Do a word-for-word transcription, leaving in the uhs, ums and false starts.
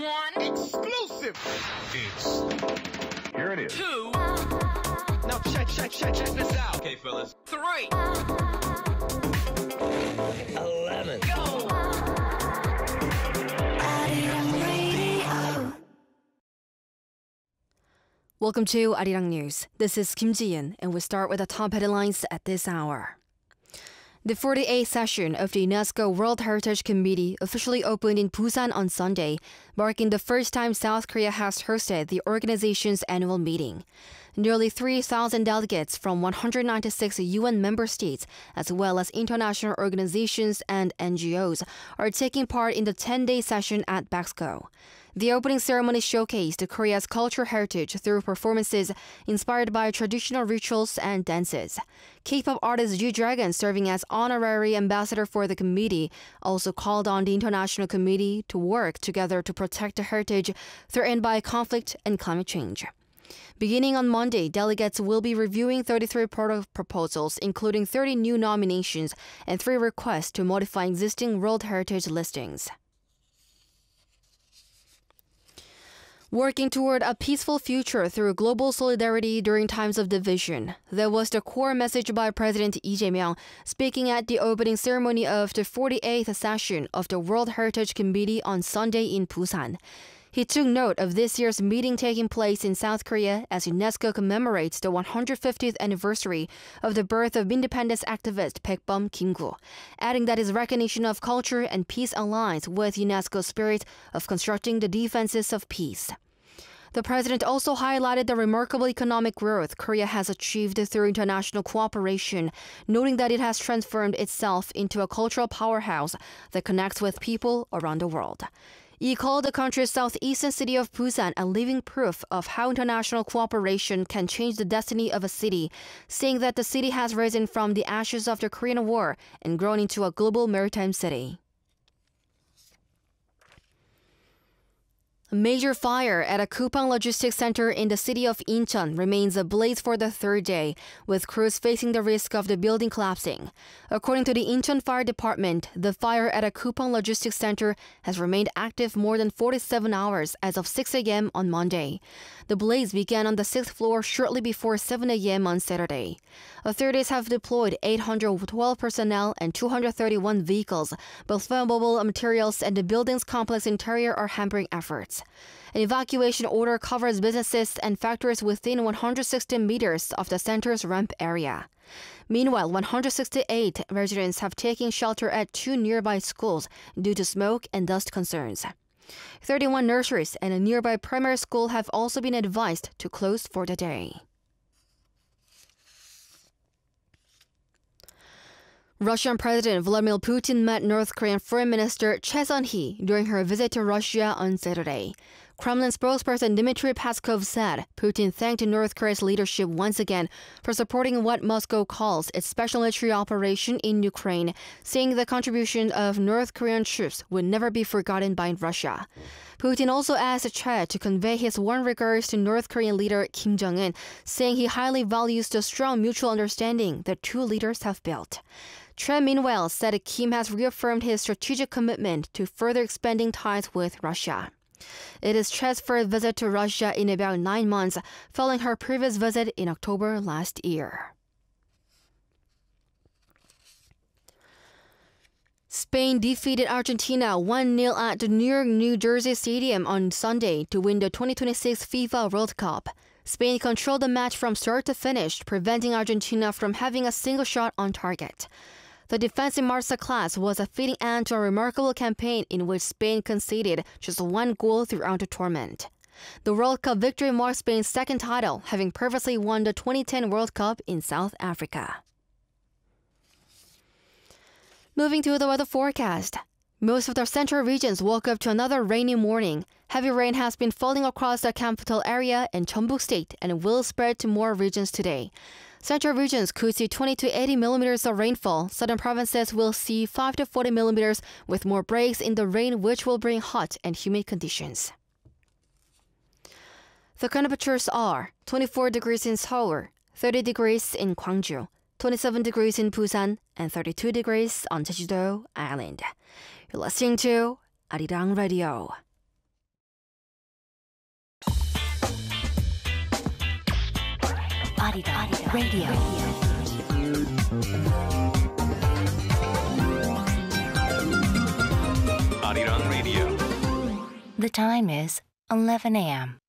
One. Exclusive. It's... Here it is. Two. Now check, check, check, check this out. Okay, fellas. Three. Eleven. Go. Welcome to Arirang News. This is Kim Ji-in, and we start with the top headlines at this hour. The forty-eighth session of the UNESCO World Heritage Committee officially opened in Busan on Sunday, marking the first time South Korea has hosted the organization's annual meeting. Nearly three thousand delegates from one hundred ninety-six U N member states, as well as international organizations and N G Os, are taking part in the ten-day session at Baxco. The opening ceremony showcased Korea's cultural heritage through performances inspired by traditional rituals and dances. K-pop artist G-Dragon, serving as honorary ambassador for the committee, also called on the international committee to work together to protect the heritage threatened by conflict and climate change. Beginning on Monday, delegates will be reviewing thirty-three product proposals, including thirty new nominations and three requests to modify existing World Heritage listings. Working toward a peaceful future through global solidarity during times of division. That was the core message by President Lee Jae-myung, speaking at the opening ceremony of the forty-eighth session of the World Heritage Committee on Sunday in Busan. He took note of this year's meeting taking place in South Korea as UNESCO commemorates the one hundred fiftieth anniversary of the birth of independence activist Baekbum Kim-gu, adding that his recognition of culture and peace aligns with UNESCO's spirit of constructing the defenses of peace. The president also highlighted the remarkable economic growth Korea has achieved through international cooperation, noting that it has transformed itself into a cultural powerhouse that connects with people around the world. He called the country's southeastern city of Busan a living proof of how international cooperation can change the destiny of a city, saying that the city has risen from the ashes of the Korean War and grown into a global maritime city. A major fire at a Coupang logistics center in the city of Incheon remains ablaze for the third day, with crews facing the risk of the building collapsing. According to the Incheon Fire Department, the fire at a Coupang logistics center has remained active more than forty-seven hours as of six a.m. on Monday. The blaze began on the sixth floor shortly before seven a.m. on Saturday. Authorities have deployed eight hundred twelve personnel and two hundred thirty-one vehicles, but flammable materials and the building's complex interior are hampering efforts. An evacuation order covers businesses and factories within one hundred sixty meters of the center's ramp area. Meanwhile, one hundred sixty-eight residents have taken shelter at two nearby schools due to smoke and dust concerns. thirty-one nurseries and a nearby primary school have also been advised to close for the day. Russian President Vladimir Putin met North Korean Foreign Minister Choi Sun-hee during her visit to Russia on Saturday. Kremlin spokesperson Dmitry Peskov said Putin thanked North Korea's leadership once again for supporting what Moscow calls its special military operation in Ukraine, saying the contribution of North Korean troops would never be forgotten by Russia. Putin also asked Choi to convey his warm regards to North Korean leader Kim Jong-un, saying he highly values the strong mutual understanding the two leaders have built. Choi, meanwhile, said Kim has reaffirmed his strategic commitment to further expanding ties with Russia. It is Choi's first visit to Russia in about nine months, following her previous visit in October last year. Spain defeated Argentina one nil at the New York, New Jersey Stadium on Sunday to win the twenty twenty-six FIFA World Cup. Spain controlled the match from start to finish, preventing Argentina from having a single shot on target. The defensive masterclass was a fitting end to a remarkable campaign in which Spain conceded just one goal throughout the tournament. The World Cup victory marks Spain's second title, having previously won the twenty ten World Cup in South Africa. Moving to the weather forecast. Most of the central regions woke up to another rainy morning. Heavy rain has been falling across the capital area and Jeonbuk State and will spread to more regions today. Central regions could see twenty to eighty millimeters of rainfall. Southern provinces will see five to forty millimeters with more breaks in the rain, which will bring hot and humid conditions. The temperatures are twenty-four degrees in Seoul, thirty degrees in Gwangju, twenty-seven degrees in Busan, and thirty-two degrees on Jeju-do Island. You're listening to Arirang Radio. Arirang Radio. Arirang Radio. The time is eleven a m